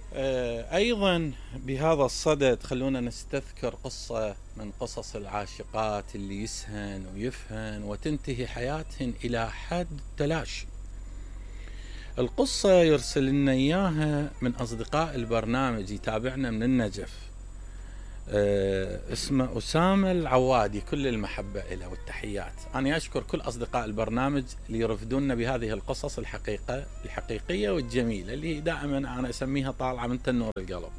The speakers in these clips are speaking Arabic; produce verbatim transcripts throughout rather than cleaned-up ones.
أيضا بهذا الصدد خلونا نستذكر قصة من قصص العاشقات اللي يسهن ويفهن وتنتهي حياتهن إلى حد التلاشي. القصة يرسل لنا إياها من أصدقاء البرنامج يتابعنا من النجف، أه اسمه أسامة العوادي، كل المحبة إله والتحيات. أنا أشكر كل أصدقاء البرنامج اللي يرفدوننا بهذه القصص الحقيقة الحقيقية والجميلة اللي دائما أنا أسميها طالعة من تنور القلب.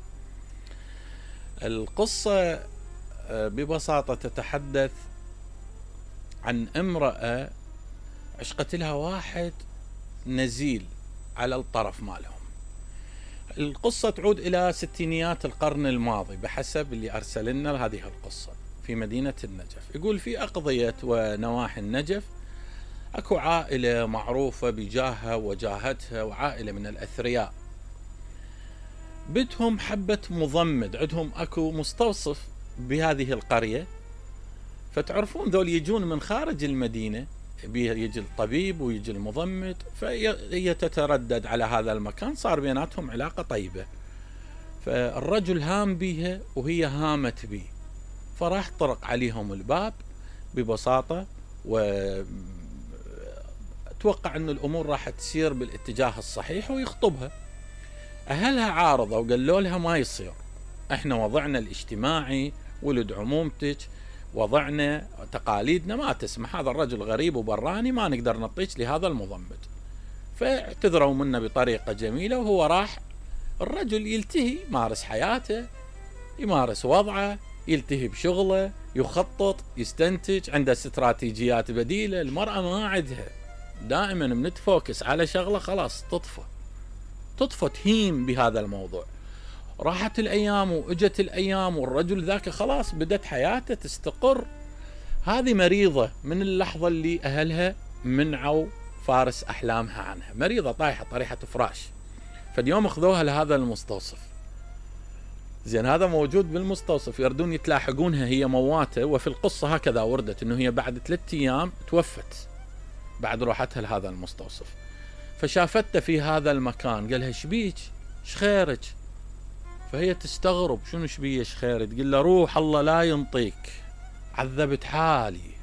القصة ببساطة تتحدث عن امرأة عشقت لها واحد نزيل على الطرف مالهم. القصة تعود إلى ستينيات القرن الماضي بحسب اللي أرسل لنا هذه القصة، في مدينة النجف. يقول في أقضية ونواحي النجف أكو عائلة معروفة بجاهها وجاهتها، وعائلة من الأثرياء. بدهم حبة مضمد، عندهم أكو مستوصف بهذه القرية، فتعرفون ذول يجون من خارج المدينة، يجي الطبيب ويجي المضمد، فهي تتردد على هذا المكان. صار بيناتهم علاقة طيبة، فالرجل هام بيها وهي هامت بيه، فراح طرق عليهم الباب ببساطة، وتوقع أن الأمور راح تسير بالاتجاه الصحيح ويخطبها. أهلها عارضة وقالوا لها ما يصير، احنا وضعنا الاجتماعي ولد عمومتك، وضعنا تقاليدنا ما تسمح، هذا الرجل غريب وبراني، ما نقدر نعطيك لهذا المضمد. فاعتذروا منه بطريقة جميلة، وهو راح الرجل يلتهي، يمارس حياته، يمارس وضعه، يلتهي بشغله، يخطط، يستنتج، عنده استراتيجيات بديلة. المرأة ما عندها، دائما من تفوكس على شغلة خلاص تطفى تطفى تهيم بهذا الموضوع. راحت الأيام وإجت الأيام، والرجل ذاك خلاص بدت حياته تستقر. هذه مريضة من اللحظة اللي أهلها منعوا فارس أحلامها عنها، مريضة طايحة طريحة فراش. فاليوم أخذوها لهذا المستوصف. زين، هذا موجود بالمستوصف، يردون يتلاحقونها، هي مواتة. وفي القصة هكذا وردت أنه هي بعد ثلاثة أيام توفت بعد روحتها لهذا المستوصف. فشافته في هذا المكان، قالها شبيك شخيرك؟ فهي تستغرب، شنو شبيه شخير؟ تقول له روح الله لا ينطيك، عذبت حالي،